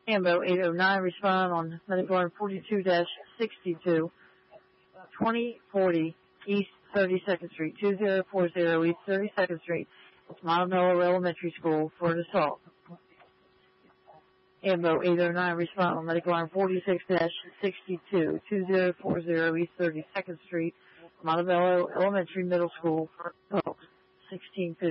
Ambo 809, respond on medical line 42-62, 2040 East 32nd Street, 2040 East 32nd Street. It's Montebello Elementary School for an assault. Ambo 809, respond on medical line 46-62, 2040 East 32nd Street, Montebello Elementary Middle School for assault. 1650.